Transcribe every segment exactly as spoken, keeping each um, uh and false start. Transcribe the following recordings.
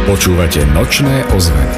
Počúvate Nočné ozveny.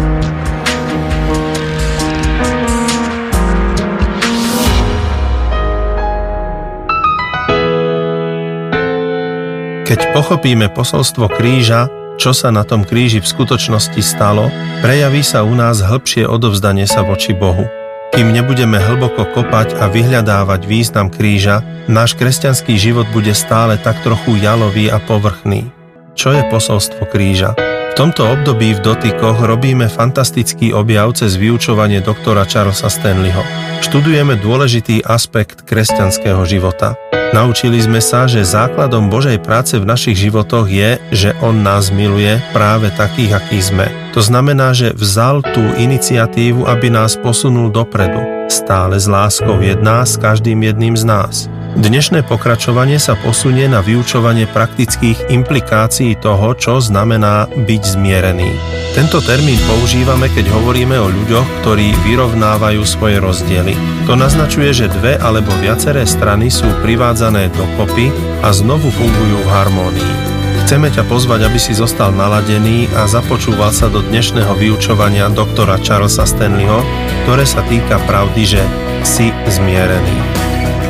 Keď pochopíme posolstvo kríža, čo sa na tom kríži v skutočnosti stalo, prejaví sa u nás hĺbšie odovzdanie sa voči Bohu. Kým nebudeme hlboko kopať a vyhľadávať význam kríža, náš kresťanský život bude stále tak trochu jalový a povrchný. Čo je posolstvo kríža? V tomto období v dotykoch robíme fantastický objav cez vyučovanie doktora Charlesa Stanleyho. Študujeme dôležitý aspekt kresťanského života. Naučili sme sa, že základom Božej práce v našich životoch je, že On nás miluje práve takých, akí sme. To znamená, že vzal tú iniciatívu, aby nás posunul dopredu. Stále s láskou jedná s každým jedným z nás. Dnešné pokračovanie sa posunie na vyučovanie praktických implikácií toho, čo znamená byť zmierený. Tento termín používame, keď hovoríme o ľuďoch, ktorí vyrovnávajú svoje rozdiely. To naznačuje, že dve alebo viaceré strany sú privádzané dokopy a znovu fungujú v harmónii. Chceme ťa pozvať, aby si zostal naladený a započúval sa do dnešného vyučovania doktora Charlesa Stanleyho, ktoré sa týka pravdy, že si zmierený.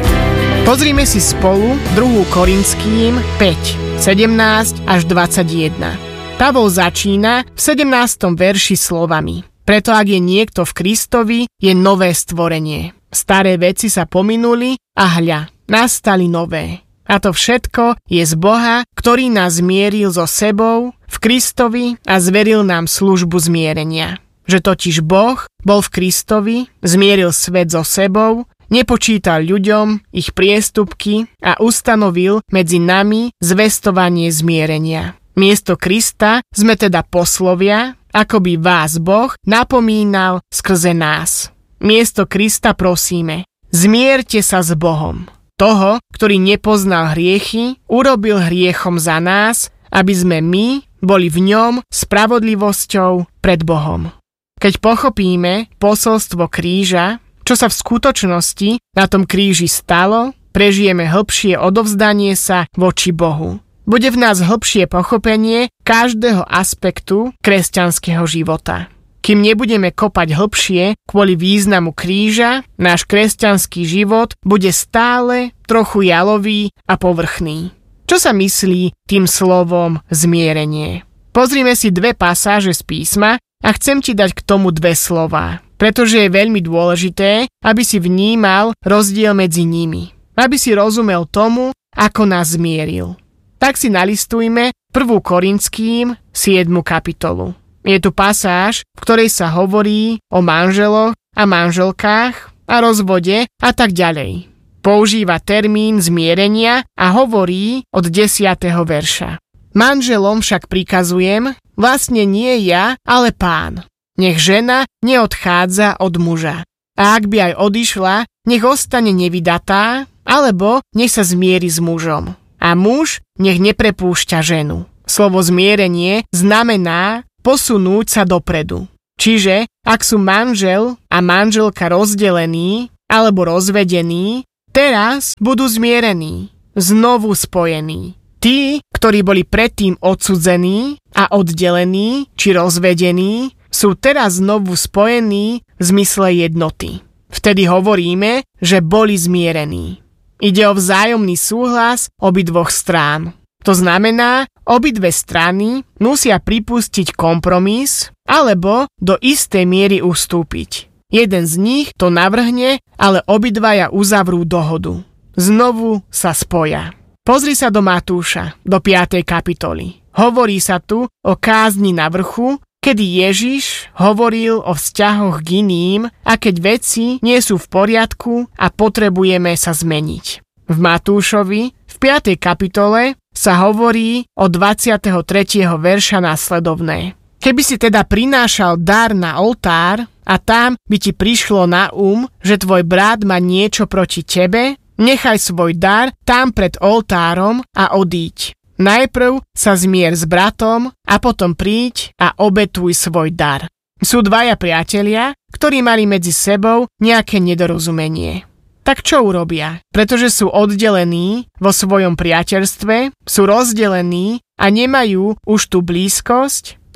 Pozrime si spolu druhú Korinským päť, sedemnásť až dvadsaťjeden. Pavol začína v sedemnástom verši slovami: Preto ak je niekto v Kristovi, je nové stvorenie. Staré veci sa pominuli a hľa, nastali nové. A to všetko je z Boha, ktorý nás zmieril so sebou v Kristovi a zveril nám službu zmierenia. Že totiž Boh bol v Kristovi, zmieril svet so sebou, nepočítal ľuďom ich priestupky a ustanovil medzi nami zvestovanie zmierenia. Miesto Krista sme teda poslovia, ako by vás Boh napomínal skrze nás. Miesto Krista prosíme, zmierte sa s Bohom. Toho, ktorý nepoznal hriechy, urobil hriechom za nás, aby sme my boli v ňom spravodlivosťou pred Bohom. Keď pochopíme posolstvo kríža, čo sa v skutočnosti na tom kríži stalo, prežijeme hĺbšie odovzdanie sa voči Bohu. Bude v nás hĺbšie pochopenie každého aspektu kresťanského života. Kým nebudeme kopať hĺbšie kvôli významu kríža, náš kresťanský život bude stále trochu jalový a povrchný. Čo sa myslí tým slovom zmierenie? Pozrime si dve pasáže z písma a chcem ti dať k tomu dve slová. Pretože je veľmi dôležité, aby si vnímal rozdiel medzi nimi. Aby si rozumel tomu, ako nás zmieril. Tak si nalistujme prvú Korinským siedmu kapitolu. Je tu pasáž, v ktorej sa hovorí o manželoch a manželkách a rozvode a tak ďalej. Používa termín zmierenia a hovorí od desiateho verša. Manželom však prikazujem, vlastne nie ja, ale Pán. Nech žena neodchádza od muža. A ak by aj odišla, nech ostane nevydatá, alebo nech sa zmieri s mužom. A muž nech neprepúšťa ženu. Slovo zmierenie znamená posunúť sa dopredu. Čiže, ak sú manžel a manželka rozdelení alebo rozvedení, teraz budú zmierení, znovu spojení. Tí, ktorí boli predtým odsudzení a oddelení či rozvedení, sú teraz znovu spojení v zmysle jednoty. Vtedy hovoríme, že boli zmierení. Ide o vzájomný súhlas obidvoch strán. To znamená, obidve strany musia pripustiť kompromis alebo do istej miery ustúpiť. Jeden z nich to navrhne, ale obidvaja uzavrú dohodu. Znovu sa spoja. Pozri sa do Matúša, do piatej kapitoly. Hovorí sa tu o kázni na vrchu, kedy Ježiš hovoril o vzťahoch k iným a keď veci nie sú v poriadku a potrebujeme sa zmeniť. V Matúšovi v piatej kapitole sa hovorí o dvadsiateho tretieho verša nasledovné. Keby si teda prinášal dar na oltár a tam by ti prišlo na um, že tvoj brat má niečo proti tebe, nechaj svoj dar tam pred oltárom a odíď. Najprv sa zmier s bratom a potom príď a obetuj svoj dar. Sú dvaja priatelia, ktorí mali medzi sebou nejaké nedorozumenie. Tak čo urobia? Pretože sú oddelení vo svojom priateľstve, sú rozdelení a nemajú už tú blízkosť,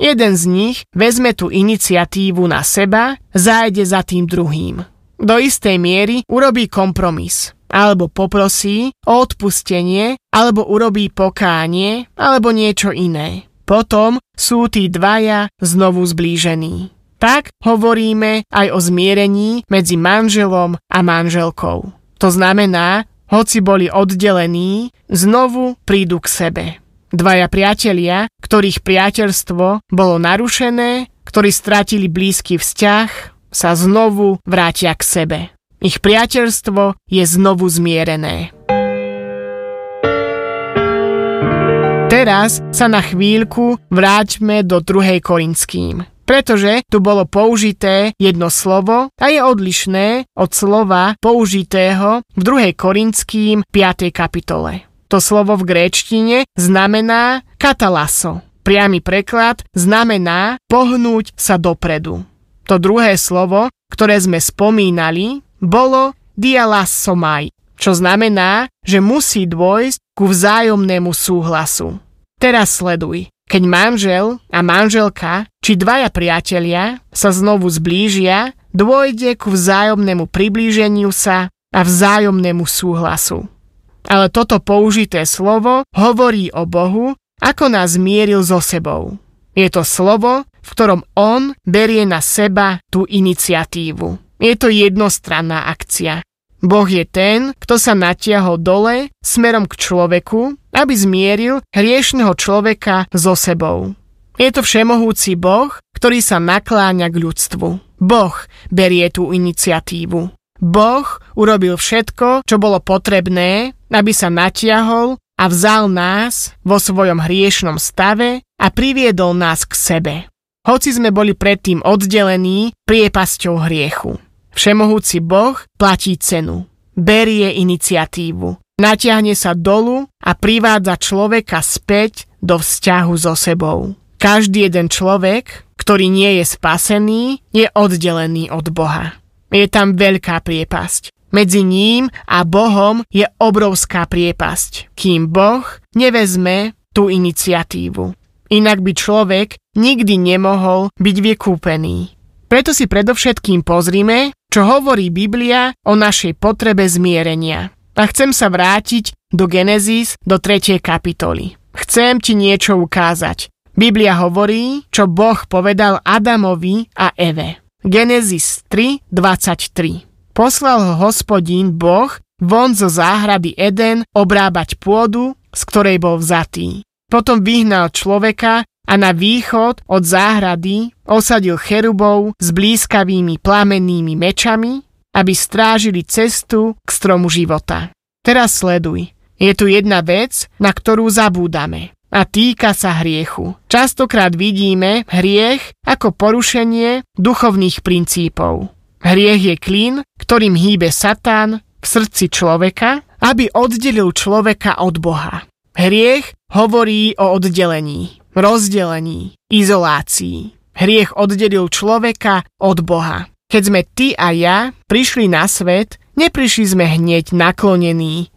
Jeden z nich vezme tú iniciatívu na seba, zájde za tým druhým. Do istej miery urobí kompromis, alebo poprosí o odpustenie, alebo urobí pokánie, alebo niečo iné. Potom sú tí dvaja znovu zblížení. Tak hovoríme aj o zmierení medzi manželom a manželkou. To znamená, hoci boli oddelení, znovu prídu k sebe. Dvaja priatelia, ktorých priateľstvo bolo narušené, ktorí stratili blízky vzťah, sa znovu vrátia k sebe. Ich priateľstvo je znovu zmierené. Teraz sa na chvíľku vráťme do druhej Korinským, pretože tu bolo použité jedno slovo a je odlišné od slova použitého v druhej Korinským piatej kapitole. To slovo v gréčtine znamená katalaso. Priamy preklad znamená pohnúť sa dopredu. To druhé slovo, ktoré sme spomínali, bolo dialassomai, čo znamená, že musí dôjsť ku vzájomnému súhlasu. Teraz sleduj. Keď manžel a manželka či dvaja priatelia sa znovu zblížia, dôjde ku vzájomnému priblíženiu sa a vzájomnému súhlasu. Ale toto použité slovo hovorí o Bohu, ako nás zmieril so sebou. Je to slovo, v ktorom on berie na seba tú iniciatívu. Je to jednostranná akcia. Boh je ten, kto sa natiahol dole smerom k človeku, aby zmieril hriešneho človeka so sebou. Je to všemohúci Boh, ktorý sa nakláňa k ľudstvu. Boh berie tú iniciatívu. Boh urobil všetko, čo bolo potrebné, aby sa natiahol a vzal nás vo svojom hriešnom stave a priviedol nás k sebe. Hoci sme boli predtým oddelení priepasťou hriechu. Všemohúci Boh platí cenu. Berie iniciatívu. Natiahne sa dolu a privádza človeka späť do vzťahu so sebou. Každý jeden človek, ktorý nie je spasený, je oddelený od Boha. Je tam veľká priepasť. Medzi ním a Bohom je obrovská priepasť, kým Boh nevezme tú iniciatívu. Inak by človek nikdy nemohol byť vykúpený. Preto si predovšetkým pozrime, čo hovorí Biblia o našej potrebe zmierenia. A chcem sa vrátiť do Genesis, do tretej kapitoly. Chcem ti niečo ukázať. Biblia hovorí, čo Boh povedal Adamovi a Eve. Genesis tri dvadsaťtri. Poslal ho Hospodín Boh von zo záhrady Eden obrábať pôdu, z ktorej bol vzatý. Potom vyhnal človeka a na východ od záhrady osadil cherubov s blískavými plamennými mečami, aby strážili cestu k stromu života. Teraz sleduj. Je tu jedna vec, na ktorú zabúdame. A týka sa hriechu. Častokrát vidíme hriech ako porušenie duchovných princípov. Hriech je klin, ktorým hýbe Satan v srdci človeka, aby oddelil človeka od Boha. Hriech hovorí o oddelení, rozdelení, izolácii. Hriech oddelil človeka od Boha. Keď sme ty a ja prišli na svet, neprišli sme hneď naklonení